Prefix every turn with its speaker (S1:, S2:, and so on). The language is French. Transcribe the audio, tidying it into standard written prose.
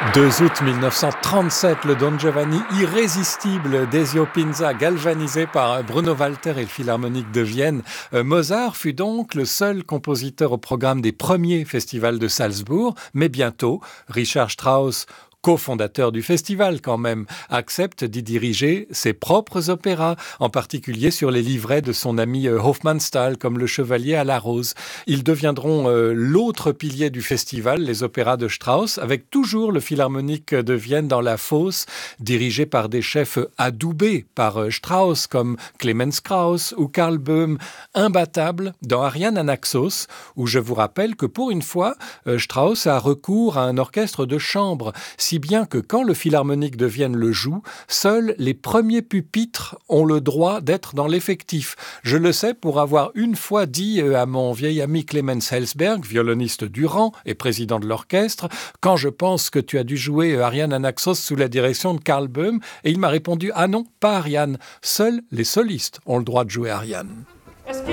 S1: 2 août 1937, le Don Giovanni irrésistible d'Ezio Pinza, galvanisé par Bruno Walter et le Philharmonique de Vienne. Mozart fut donc le seul compositeur au programme des premiers festivals de Salzbourg, mais bientôt, Richard Strauss, cofondateur du festival quand même, accepte d'y diriger ses propres opéras, en particulier sur les livrets de son ami Hofmannsthal, comme Le Chevalier à la Rose. Ils deviendront l'autre pilier du festival, les opéras de Strauss, avec toujours le Philharmonique de Vienne dans la fosse, dirigé par des chefs adoubés par Strauss, comme Clemens Krauss ou Karl Böhm, imbattables dans Ariane Anaxos, où je vous rappelle que pour une fois, Strauss a recours à un orchestre de chambre, si bien que quand le Philharmonique de Vienne le joue, seuls les premiers pupitres ont le droit d'être dans l'effectif. Je le sais pour avoir une fois dit à mon vieil ami Clemens Helsberg, violoniste du rang et président de l'orchestre, quand je pense que tu as dû jouer Ariane Anaxos sous la direction de Karl Böhm, et il m'a répondu « Ah non, pas Ariane, seuls les solistes ont le droit de jouer Ariane ».